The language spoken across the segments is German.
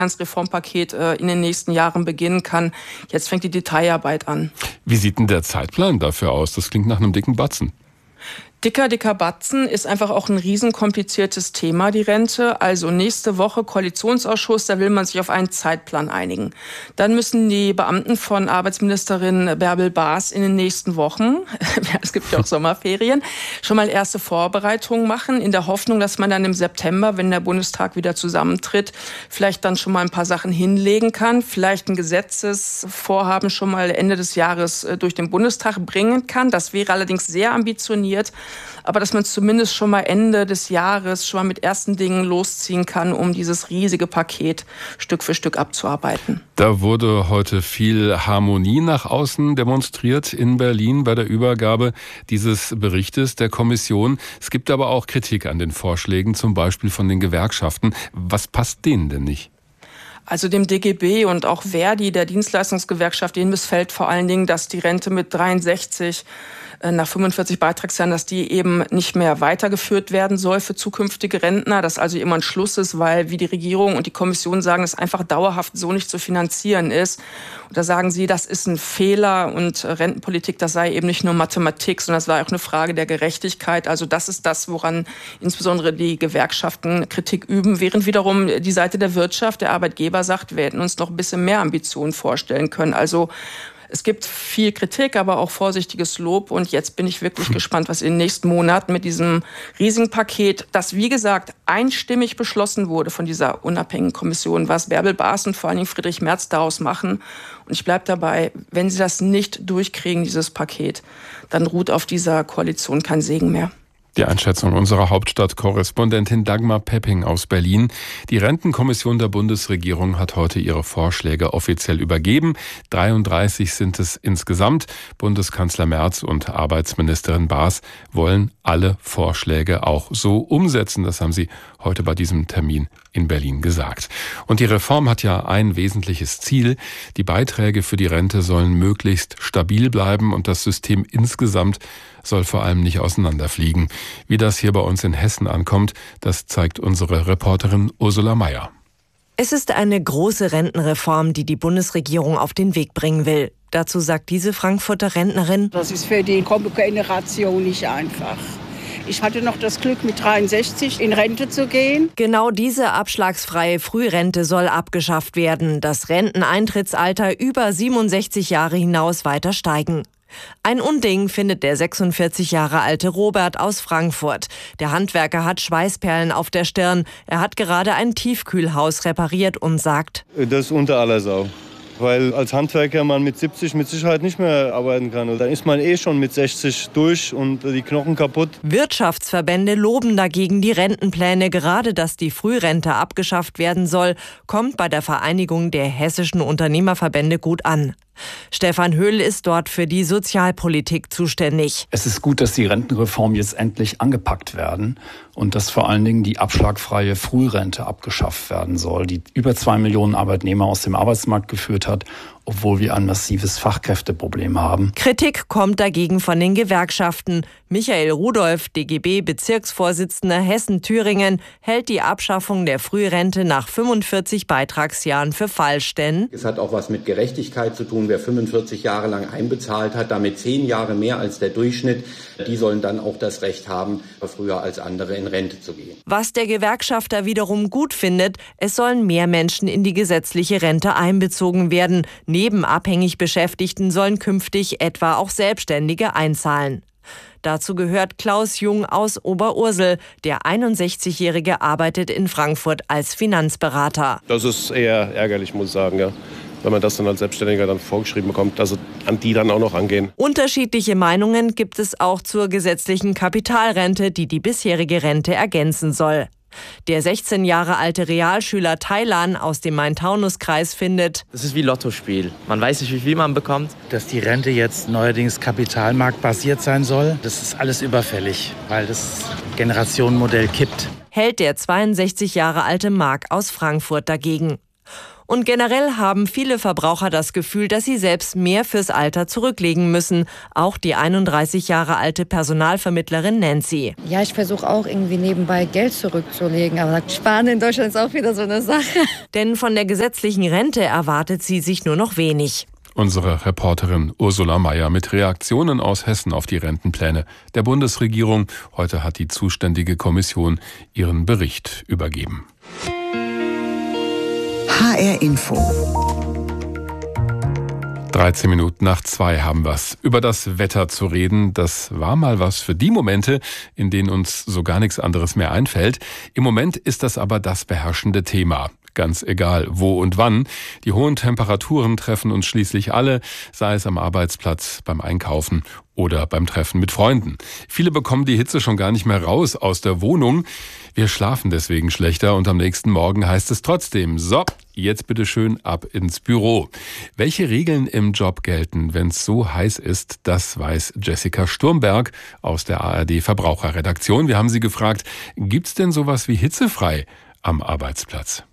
Reformpaket in den nächsten Jahren beginnen kann. Jetzt fängt die Detailarbeit an. Wie sieht denn der Zeitplan dafür aus? Das klingt nach einem dicken Batzen. Dicker Batzen ist einfach auch ein riesenkompliziertes Thema, die Rente. Also nächste Woche Koalitionsausschuss, da will man sich auf einen Zeitplan einigen. Dann müssen die Beamten von Arbeitsministerin Bärbel Baas in den nächsten Wochen, es gibt ja auch Sommerferien, schon mal erste Vorbereitungen machen, in der Hoffnung, dass man dann im September, wenn der Bundestag wieder zusammentritt, vielleicht dann schon mal ein paar Sachen hinlegen kann, vielleicht ein Gesetzesvorhaben schon mal Ende des Jahres durch den Bundestag bringen kann. Das wäre allerdings sehr ambitioniert. Aber dass man zumindest schon mal Ende des Jahres schon mal mit ersten Dingen losziehen kann, um dieses riesige Paket Stück für Stück abzuarbeiten. Da wurde heute viel Harmonie nach außen demonstriert in Berlin bei der Übergabe dieses Berichtes der Kommission. Es gibt aber auch Kritik an den Vorschlägen, zum Beispiel von den Gewerkschaften. Was passt denen denn nicht? Also dem DGB und auch Verdi, der Dienstleistungsgewerkschaft, denen missfällt vor allen Dingen, dass die Rente mit 63 nach 45 Beitragsjahren, dass die eben nicht mehr weitergeführt werden soll für zukünftige Rentner. Dass also immer ein Schluss ist, weil wie die Regierung und die Kommission sagen, es einfach dauerhaft so nicht zu finanzieren ist. Und da sagen sie, das ist ein Fehler und Rentenpolitik, das sei eben nicht nur Mathematik, sondern es war auch eine Frage der Gerechtigkeit. Also das ist das, woran insbesondere die Gewerkschaften Kritik üben, während wiederum die Seite der Wirtschaft, der Arbeitgeber sagt, wir hätten uns noch ein bisschen mehr Ambitionen vorstellen können. Also es gibt viel Kritik, aber auch vorsichtiges Lob. Und jetzt bin ich wirklich gespannt, was in den nächsten Monaten mit diesem riesigen Paket, das wie gesagt einstimmig beschlossen wurde von dieser unabhängigen Kommission, was Bärbel Baas und vor allen Dingen Friedrich Merz daraus machen. Und ich bleibe dabei, wenn sie das nicht durchkriegen, dieses Paket, dann ruht auf dieser Koalition kein Segen mehr. Die Einschätzung unserer Hauptstadtkorrespondentin Dagmar Pepping aus Berlin. Die Rentenkommission der Bundesregierung hat heute ihre Vorschläge offiziell übergeben. 33 sind es insgesamt. Bundeskanzler Merz und Arbeitsministerin Baas wollen alle Vorschläge auch so umsetzen. Das haben sie heute bei diesem Termin in Berlin gesagt. Und die Reform hat ja ein wesentliches Ziel. Die Beiträge für die Rente sollen möglichst stabil bleiben und das System insgesamt soll vor allem nicht auseinanderfliegen. Wie das hier bei uns in Hessen ankommt, das zeigt unsere Reporterin Ursula Mayer. Es ist eine große Rentenreform, die die Bundesregierung auf den Weg bringen will. Dazu sagt diese Frankfurter Rentnerin: Das ist für die kommende Generation nicht einfach. Ich hatte noch das Glück, mit 63 in Rente zu gehen. Genau diese abschlagsfreie Frührente soll abgeschafft werden. Das Renteneintrittsalter über 67 Jahre hinaus weiter steigen. Ein Unding findet der 46 Jahre alte Robert aus Frankfurt. Der Handwerker hat Schweißperlen auf der Stirn. Er hat gerade ein Tiefkühlhaus repariert und sagt: Das ist unter aller Sau. Weil als Handwerker man mit 70 mit Sicherheit nicht mehr arbeiten kann. Dann ist man schon mit 60 durch und die Knochen kaputt. Wirtschaftsverbände loben dagegen die Rentenpläne. Gerade, dass die Frührente abgeschafft werden soll, kommt bei der Vereinigung der hessischen Unternehmerverbände gut an. Stefan Höhl ist dort für die Sozialpolitik zuständig. Es ist gut, dass die Rentenreform jetzt endlich angepackt werden und dass vor allen Dingen die abschlagfreie Frührente abgeschafft werden soll, die über 2 Millionen Arbeitnehmer aus dem Arbeitsmarkt geführt hat, obwohl wir ein massives Fachkräfteproblem haben. Kritik kommt dagegen von den Gewerkschaften. Michael Rudolph, DGB-Bezirksvorsitzender Hessen-Thüringen, hält die Abschaffung der Frührente nach 45 Beitragsjahren für falsch, denn es hat auch was mit Gerechtigkeit zu tun. Wer 45 Jahre lang einbezahlt hat, damit 10 Jahre mehr als der Durchschnitt, die sollen dann auch das Recht haben, früher als andere in Rente zu gehen. Was der Gewerkschafter wiederum gut findet, es sollen mehr Menschen in die gesetzliche Rente einbezogen werden. Neben abhängig Beschäftigten sollen künftig etwa auch Selbstständige einzahlen. Dazu gehört Klaus Jung aus Oberursel. Der 61-Jährige arbeitet in Frankfurt als Finanzberater. Das ist eher ärgerlich, muss ich sagen, ja. Wenn man das dann als Selbstständiger dann vorgeschrieben bekommt, dass an die dann auch noch angehen. Unterschiedliche Meinungen gibt es auch zur gesetzlichen Kapitalrente, die die bisherige Rente ergänzen soll. Der 16 Jahre alte Realschüler Thailan aus dem Main-Taunus-Kreis findet: Das ist wie Lottospiel. Man weiß nicht, wie viel man bekommt. Dass die Rente jetzt neuerdings kapitalmarktbasiert sein soll, das ist alles überfällig, weil das Generationenmodell kippt. Hält der 62 Jahre alte Marc aus Frankfurt dagegen. Und generell haben viele Verbraucher das Gefühl, dass sie selbst mehr fürs Alter zurücklegen müssen. Auch die 31 Jahre alte Personalvermittlerin Nancy. Ja, ich versuche auch irgendwie nebenbei Geld zurückzulegen. Aber Sparen in Deutschland ist auch wieder so eine Sache. Denn von der gesetzlichen Rente erwartet sie sich nur noch wenig. Unsere Reporterin Ursula Mayer mit Reaktionen aus Hessen auf die Rentenpläne der Bundesregierung. Heute hat die zuständige Kommission ihren Bericht übergeben. HR Info. 13 Minuten nach 2 haben wir's. Über das Wetter zu reden, das war mal was für die Momente, in denen uns so gar nichts anderes mehr einfällt. Im Moment ist das aber das beherrschende Thema. Ganz egal, wo und wann. Die hohen Temperaturen treffen uns schließlich alle, sei es am Arbeitsplatz, beim Einkaufen oder beim Treffen mit Freunden. Viele bekommen die Hitze schon gar nicht mehr raus aus der Wohnung. Wir schlafen deswegen schlechter und am nächsten Morgen heißt es trotzdem, so, jetzt bitte schön ab ins Büro. Welche Regeln im Job gelten, wenn es so heiß ist, das weiß Jessica Sturmberg aus der ARD Verbraucherredaktion. Wir haben sie gefragt, gibt's denn sowas wie hitzefrei am Arbeitsplatz?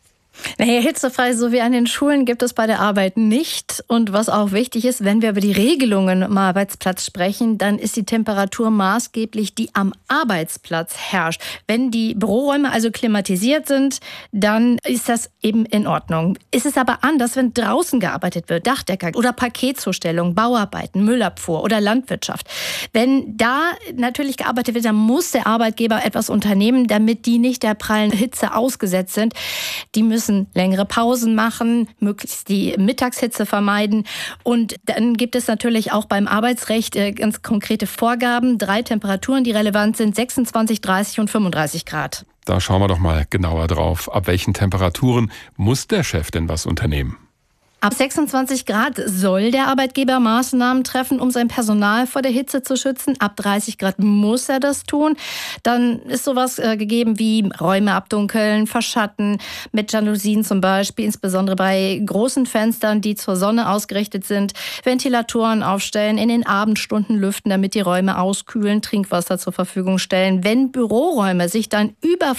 Naja, hitzefrei so wie an den Schulen gibt es bei der Arbeit nicht. Und was auch wichtig ist, wenn wir über die Regelungen am Arbeitsplatz sprechen, dann ist die Temperatur maßgeblich, die am Arbeitsplatz herrscht. Wenn die Büroräume also klimatisiert sind, dann ist das eben in Ordnung. Es ist aber anders, wenn draußen gearbeitet wird, Dachdecker oder Paketzustellung, Bauarbeiten, Müllabfuhr oder Landwirtschaft. Wenn da natürlich gearbeitet wird, dann muss der Arbeitgeber etwas unternehmen, damit die nicht der prallen Hitze ausgesetzt sind. Die müssen längere Pausen machen, möglichst die Mittagshitze vermeiden. Und dann gibt es natürlich auch beim Arbeitsrecht ganz konkrete Vorgaben. 3 Temperaturen, die relevant sind, 26, 30 und 35 Grad. Da schauen wir doch mal genauer drauf. Ab welchen Temperaturen muss der Chef denn was unternehmen? Ab 26 Grad soll der Arbeitgeber Maßnahmen treffen, um sein Personal vor der Hitze zu schützen. Ab 30 Grad muss er das tun. Dann ist sowas gegeben wie Räume abdunkeln, verschatten, mit Jalousien zum Beispiel, insbesondere bei großen Fenstern, die zur Sonne ausgerichtet sind, Ventilatoren aufstellen, in den Abendstunden lüften, damit die Räume auskühlen, Trinkwasser zur Verfügung stellen. Wenn Büroräume sich dann über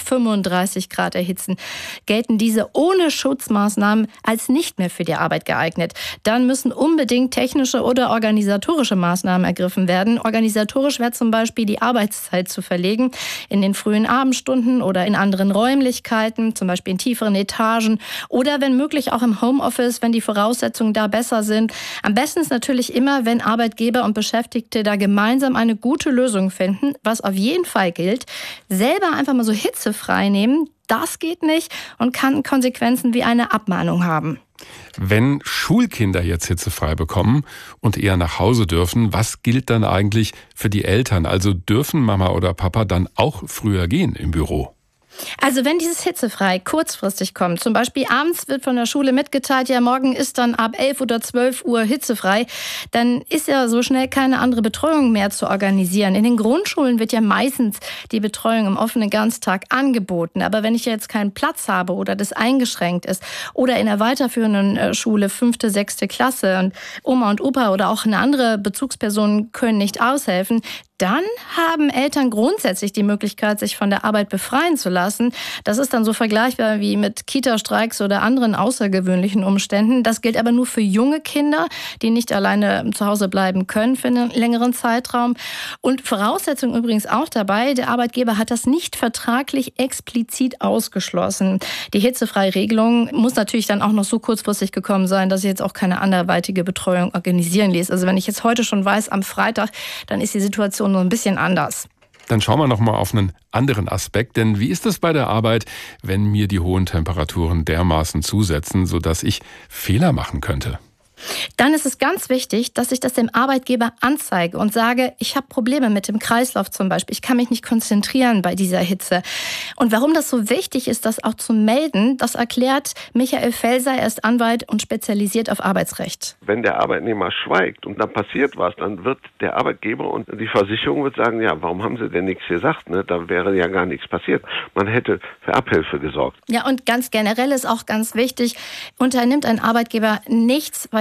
35 Grad erhitzen, gelten diese ohne Schutzmaßnahmen als nicht mehr für die Arbeit geeignet. Dann müssen unbedingt technische oder organisatorische Maßnahmen ergriffen werden. Organisatorisch wäre zum Beispiel die Arbeitszeit zu verlegen in den frühen Abendstunden oder in anderen Räumlichkeiten, zum Beispiel in tieferen Etagen oder wenn möglich auch im Homeoffice, wenn die Voraussetzungen da besser sind. Am besten ist natürlich immer, wenn Arbeitgeber und Beschäftigte da gemeinsam eine gute Lösung finden. Was auf jeden Fall gilt, selber einfach mal so hitzefrei nehmen, das geht nicht und kann Konsequenzen wie eine Abmahnung haben. Wenn Schulkinder jetzt hitzefrei bekommen und eher nach Hause dürfen, was gilt dann eigentlich für die Eltern? Also dürfen Mama oder Papa dann auch früher gehen im Büro? Also wenn dieses hitzefrei kurzfristig kommt, zum Beispiel abends wird von der Schule mitgeteilt, ja morgen ist dann ab 11 oder 12 Uhr hitzefrei, dann ist ja so schnell keine andere Betreuung mehr zu organisieren. In den Grundschulen wird ja meistens die Betreuung im offenen Ganztag angeboten. Aber wenn ich jetzt keinen Platz habe oder das eingeschränkt ist oder in der weiterführenden Schule 5., 6. Klasse und Oma und Opa oder auch eine andere Bezugsperson können nicht aushelfen, dann haben Eltern grundsätzlich die Möglichkeit, sich von der Arbeit befreien zu lassen. Das ist dann so vergleichbar wie mit Kita-Streiks oder anderen außergewöhnlichen Umständen. Das gilt aber nur für junge Kinder, die nicht alleine zu Hause bleiben können für einen längeren Zeitraum. Und Voraussetzung übrigens auch dabei, der Arbeitgeber hat das nicht vertraglich explizit ausgeschlossen. Die hitzefreie Regelung muss natürlich dann auch noch so kurzfristig gekommen sein, dass ich jetzt auch keine anderweitige Betreuung organisieren ließ. Also wenn ich jetzt heute schon weiß, am Freitag, dann ist die Situation noch ein bisschen anders. Dann schauen wir noch mal auf einen anderen Aspekt, denn wie ist es bei der Arbeit, wenn mir die hohen Temperaturen dermaßen zusetzen, sodass ich Fehler machen könnte? Dann ist es ganz wichtig, dass ich das dem Arbeitgeber anzeige und sage, ich habe Probleme mit dem Kreislauf zum Beispiel. Ich kann mich nicht konzentrieren bei dieser Hitze. Und warum das so wichtig ist, das auch zu melden, das erklärt Michael Felser. Er ist Anwalt und spezialisiert auf Arbeitsrecht. Wenn der Arbeitnehmer schweigt und dann passiert was, dann wird der Arbeitgeber und die Versicherung wird sagen, ja, warum haben Sie denn nichts gesagt? Ne? Da wäre ja gar nichts passiert. Man hätte für Abhilfe gesorgt. Ja, und ganz generell ist auch ganz wichtig, unternimmt ein Arbeitgeber nichts, weil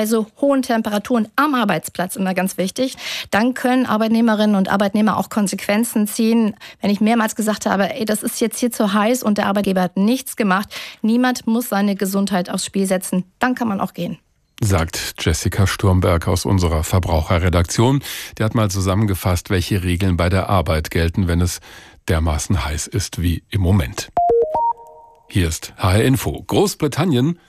also hohen Temperaturen am Arbeitsplatz, immer ganz wichtig, dann können Arbeitnehmerinnen und Arbeitnehmer auch Konsequenzen ziehen. Wenn ich mehrmals gesagt habe, das ist jetzt hier zu heiß und der Arbeitgeber hat nichts gemacht, niemand muss seine Gesundheit aufs Spiel setzen, dann kann man auch gehen. Sagt Jessica Sturmberg aus unserer Verbraucherredaktion. Die hat mal zusammengefasst, welche Regeln bei der Arbeit gelten, wenn es dermaßen heiß ist wie im Moment. Hier ist HR Info. Großbritannien